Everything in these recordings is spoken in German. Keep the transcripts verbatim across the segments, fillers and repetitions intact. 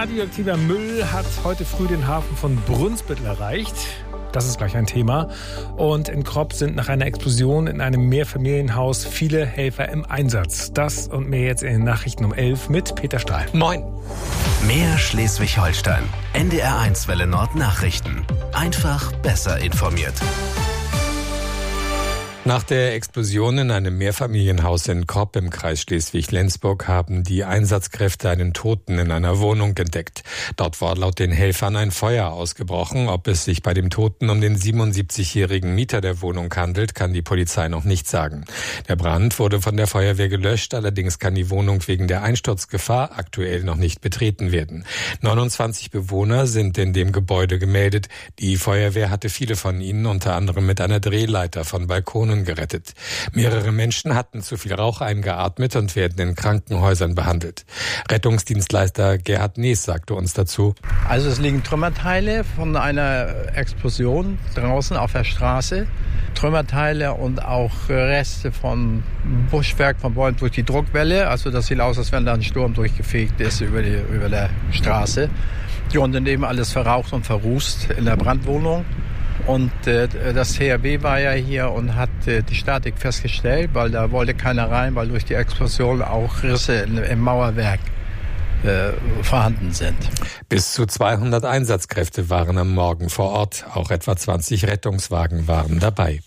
Radioaktiver Müll hat heute früh den Hafen von Brunsbüttel erreicht. Das ist gleich ein Thema. Und in Kropp sind nach einer Explosion in einem Mehrfamilienhaus viele Helfer im Einsatz. Das und mehr jetzt in den Nachrichten um elf mit Peter Stahl. Moin. Mehr Schleswig-Holstein. N D R eins Welle Nord Nachrichten. Einfach besser informiert. Nach der Explosion in einem Mehrfamilienhaus in Kropp im Kreis Schleswig-Flensburg haben die Einsatzkräfte einen Toten in einer Wohnung entdeckt. Dort war laut den Helfern ein Feuer ausgebrochen. Ob es sich bei dem Toten um den siebenundsiebzigjährigen Mieter der Wohnung handelt, kann die Polizei noch nicht sagen. Der Brand wurde von der Feuerwehr gelöscht, allerdings kann die Wohnung wegen der Einsturzgefahr aktuell noch nicht betreten werden. neunundzwanzig Bewohner sind in dem Gebäude gemeldet. Die Feuerwehr hatte viele von ihnen unter anderem mit einer Drehleiter von Balkonen gerettet. Mehrere Menschen hatten zu viel Rauch eingeatmet und werden in Krankenhäusern behandelt. Rettungsdienstleister Gerhard Nees sagte uns dazu: Also es liegen Trümmerteile von einer Explosion draußen auf der Straße. Trümmerteile und auch Reste von Buschwerk, von Bäumen durch die Druckwelle. Also das sieht aus, als wenn da ein Sturm durchgefegt ist über die, über der Straße. Ja, und daneben alles verraucht und verrußt in der Brandwohnung. Und äh, das T H W war ja hier und hat äh, die Statik festgestellt, weil da wollte keiner rein, weil durch die Explosion auch Risse in, im Mauerwerk äh, vorhanden sind. Bis zu zweihundert Einsatzkräfte waren am Morgen vor Ort. Auch etwa zwanzig Rettungswagen waren dabei.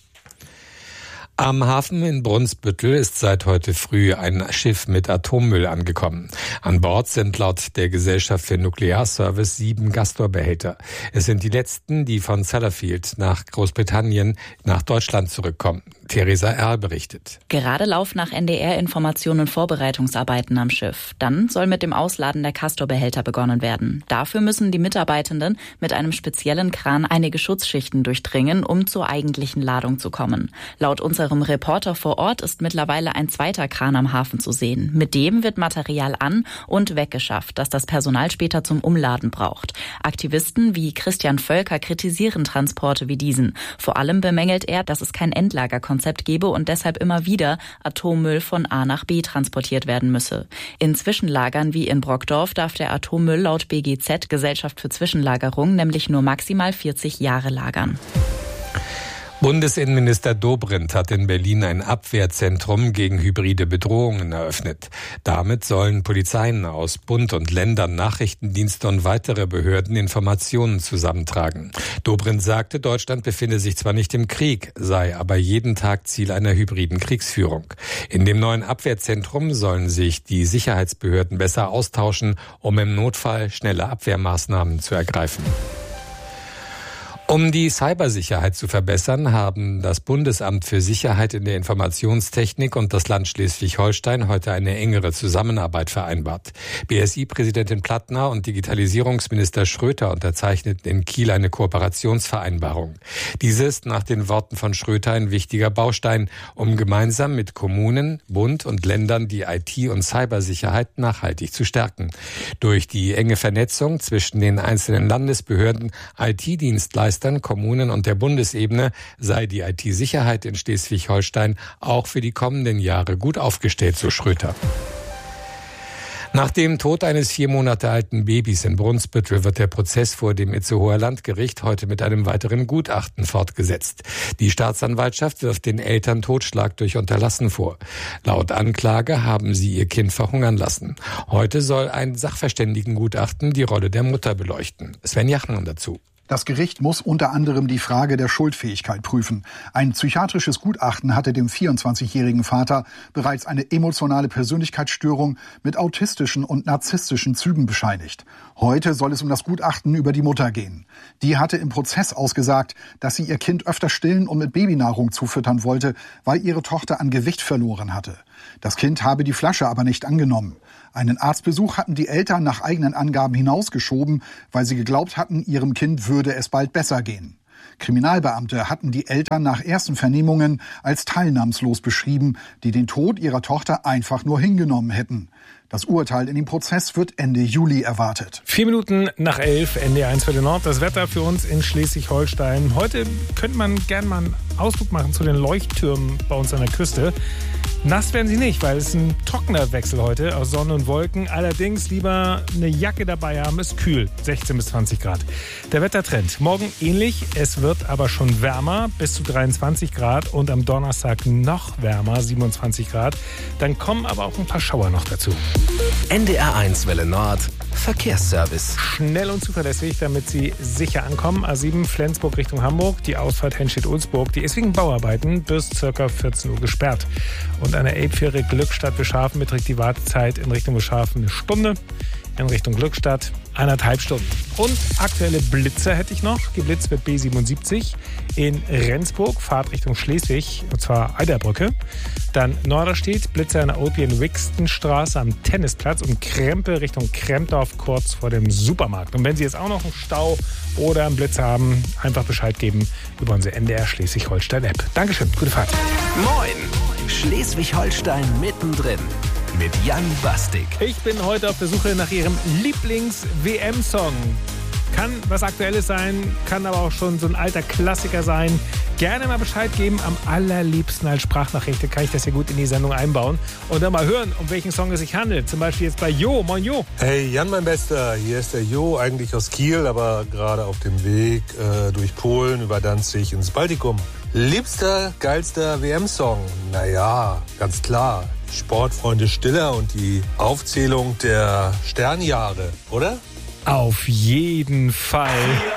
Am Hafen in Brunsbüttel ist seit heute früh ein Schiff mit Atommüll angekommen. An Bord sind laut der Gesellschaft für Nuklearservice sieben Gastor-Behälter. Es sind die letzten, die von Sellafield nach Großbritannien nach Deutschland zurückkommen. Theresa Erl berichtet. Gerade laufen nach N D R-Informationen Vorbereitungsarbeiten am Schiff. Dann soll mit dem Ausladen der Castor-Behälter begonnen werden. Dafür müssen die Mitarbeitenden mit einem speziellen Kran einige Schutzschichten durchdringen, um zur eigentlichen Ladung zu kommen. Laut unserem Reporter vor Ort ist mittlerweile ein zweiter Kran am Hafen zu sehen. Mit dem wird Material an- und weggeschafft, das das Personal später zum Umladen braucht. Aktivisten wie Christian Völker kritisieren Transporte wie diesen. Vor allem bemängelt er, dass es kein Endlagerkonzept gebe und deshalb immer wieder Atommüll von A nach B transportiert werden müsse. In Zwischenlagern wie in Brockdorf darf der Atommüll laut B G Z, Gesellschaft für Zwischenlagerung, nämlich nur maximal vierzig Jahre lagern. Bundesinnenminister Dobrindt hat in Berlin ein Abwehrzentrum gegen hybride Bedrohungen eröffnet. Damit sollen Polizeien aus Bund und Ländern, Nachrichtendienste und weitere Behörden Informationen zusammentragen. Dobrindt sagte, Deutschland befinde sich zwar nicht im Krieg, sei aber jeden Tag Ziel einer hybriden Kriegsführung. In dem neuen Abwehrzentrum sollen sich die Sicherheitsbehörden besser austauschen, um im Notfall schnelle Abwehrmaßnahmen zu ergreifen. Um die Cybersicherheit zu verbessern, haben das Bundesamt für Sicherheit in der Informationstechnik und das Land Schleswig-Holstein heute eine engere Zusammenarbeit vereinbart. B S I-Präsidentin Plattner und Digitalisierungsminister Schröter unterzeichneten in Kiel eine Kooperationsvereinbarung. Diese ist nach den Worten von Schröter ein wichtiger Baustein, um gemeinsam mit Kommunen, Bund und Ländern die I T- und Cybersicherheit nachhaltig zu stärken. Durch die enge Vernetzung zwischen den einzelnen Landesbehörden, I T-Dienstleistern, Kommunen und der Bundesebene sei die I T-Sicherheit in Schleswig-Holstein auch für die kommenden Jahre gut aufgestellt, so Schröter. Nach dem Tod eines vier Monate alten Babys in Brunsbüttel wird der Prozess vor dem Itzehoer Landgericht heute mit einem weiteren Gutachten fortgesetzt. Die Staatsanwaltschaft wirft den Eltern Totschlag durch Unterlassen vor. Laut Anklage haben sie ihr Kind verhungern lassen. Heute soll ein Sachverständigengutachten die Rolle der Mutter beleuchten. Sven Jachmann dazu. Das Gericht muss unter anderem die Frage der Schuldfähigkeit prüfen. Ein psychiatrisches Gutachten hatte dem vierundzwanzigjährigen Vater bereits eine emotionale Persönlichkeitsstörung mit autistischen und narzisstischen Zügen bescheinigt. Heute soll es um das Gutachten über die Mutter gehen. Die hatte im Prozess ausgesagt, dass sie ihr Kind öfter stillen und mit Babynahrung zufüttern wollte, weil ihre Tochter an Gewicht verloren hatte. Das Kind habe die Flasche aber nicht angenommen. Einen Arztbesuch hatten die Eltern nach eigenen Angaben hinausgeschoben, weil sie geglaubt hatten, ihrem Kind würde es bald besser gehen. Kriminalbeamte hatten die Eltern nach ersten Vernehmungen als teilnahmslos beschrieben, die den Tod ihrer Tochter einfach nur hingenommen hätten. Das Urteil in dem Prozess wird Ende Juli erwartet. Vier Minuten nach elf, N D R eins Welle Nord. Das Wetter für uns in Schleswig-Holstein. Heute könnte man gern mal einen Ausflug machen zu den Leuchttürmen bei uns an der Küste. Nass werden sie nicht, weil es ein trockener Wechsel heute aus Sonne und Wolken. Allerdings lieber eine Jacke dabei haben, ist kühl, sechzehn bis zwanzig Grad. Der Wettertrend, morgen ähnlich, es wird aber schon wärmer, bis zu dreiundzwanzig Grad und am Donnerstag noch wärmer, siebenundzwanzig Grad. Dann kommen aber auch ein paar Schauer noch dazu. N D R eins Welle Nord, Verkehrsservice. Schnell und zuverlässig, damit Sie sicher ankommen. A sieben Flensburg Richtung Hamburg, die Ausfahrt Henstedt-Ulzburg, die ist wegen Bauarbeiten bis ca. vierzehn Uhr gesperrt. Und an der Elbfähre Glückstadt-Bescharfen beträgt die Wartezeit in Richtung Bescharfen eine Stunde, in Richtung Glückstadt eineinhalb Stunden. Und aktuelle Blitzer hätte ich noch. Geblitzt wird B siebenundsiebzig in Rendsburg, Fahrt Richtung Schleswig, und zwar Eiderbrücke. Dann Norderstedt, Blitzer in der Opien-Wixton-Straße am Tennisplatz und Krempe Richtung Krempdorf kurz vor dem Supermarkt. Und wenn Sie jetzt auch noch einen Stau oder einen Blitzer haben, einfach Bescheid geben über unsere N D R Schleswig-Holstein-App. Dankeschön, gute Fahrt. Moin! Schleswig-Holstein mittendrin mit Jan Bastik. Ich bin heute auf der Suche nach Ihrem Lieblings-W M-Song. Kann was Aktuelles sein, kann aber auch schon so ein alter Klassiker sein. Gerne mal Bescheid geben, am allerliebsten als Sprachnachricht. Kann ich das hier gut in die Sendung einbauen. Und dann mal hören, um welchen Song es sich handelt. Zum Beispiel jetzt bei Jo. Moin Jo. Hey Jan, mein Bester. Hier ist der Jo, eigentlich aus Kiel, aber gerade auf dem Weg äh, durch Polen über Danzig ins Baltikum. Liebster, geilster W M-Song? Naja, ganz klar. Die Sportfreunde Stiller und die Aufzählung der Sternjahre, oder? Auf jeden Fall.